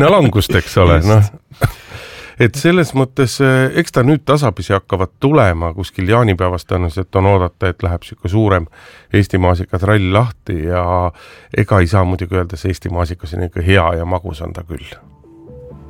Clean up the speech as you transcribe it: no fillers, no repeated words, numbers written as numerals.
hinnalangust, eks ole, et selles mõttes, eks ta nüüd tasapisi hakkavad tulema kuskil jaanipäevast tõenäoliselt on oodata, et läheb siuke suurem Eesti maasikatrall lahti ja ega ei saa muidugi öelda, see Eesti maasikas on ikka hea ja magus on ta küll.